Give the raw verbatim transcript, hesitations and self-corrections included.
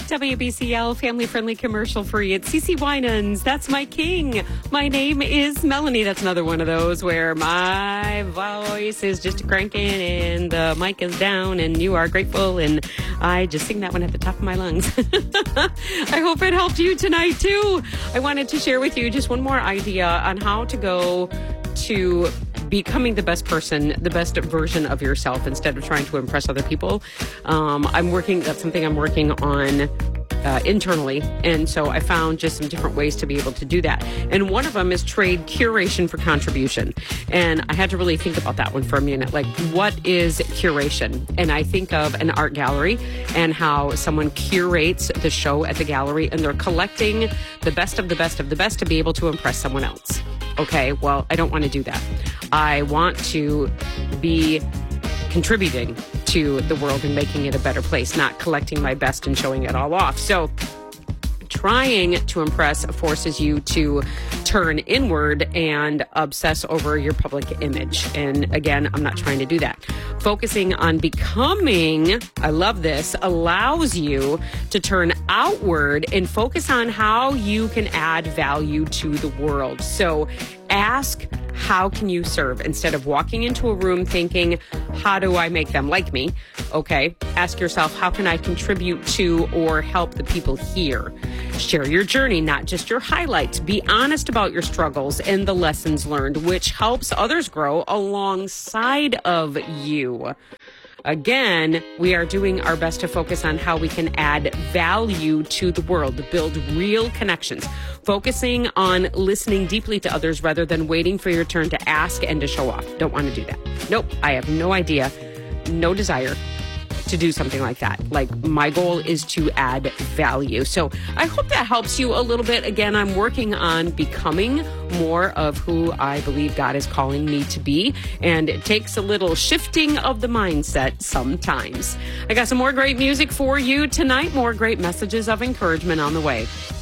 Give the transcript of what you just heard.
W B C L, family-friendly, commercial-free. It's C C Winans. That's my king. My name is Melanie. That's another one of those where my voice is just cranking and the mic is down and you are grateful. And I just sing that one at the top of my lungs. I hope it helped you tonight, too. I wanted to share with you just one more idea on how to go to becoming the best person, the best version of yourself instead of trying to impress other people. Um, I'm working, that's something I'm working on uh, internally. And so I found just some different ways to be able to do that. And one of them is trade curation for contribution. And I had to really think about that one for a minute. Like, what is curation? And I think of an art gallery and how someone curates the show at the gallery and they're collecting the best of the best of the best to be able to impress someone else. Okay, well, I don't want to do that. I want to be contributing to the world and making it a better place, not collecting my best and showing it all off. So trying to impress forces you to turn inward and obsess over your public image. And again, I'm not trying to do that. Focusing on becoming, I love this, allows you to turn outward and focus on how you can add value to the world. So ask, how can you serve? Instead of walking into a room thinking, how do I make them like me? Okay, ask yourself, how can I contribute to or help the people here? Share your journey, not just your highlights. Be honest about your struggles and the lessons learned, which helps others grow alongside of you. Again, we are doing our best to focus on how we can add value to the world, to build real connections, focusing on listening deeply to others rather than waiting for your turn to ask and to show off. Don't want to do that. Nope, I have no idea, no desire to do something like that. Like, my goal is to add value. So I hope that helps you a little bit. Again, I'm working on becoming more of who I believe God is calling me to be. And it takes a little shifting of the mindset sometimes. I got some more great music for you tonight, more great messages of encouragement on the way.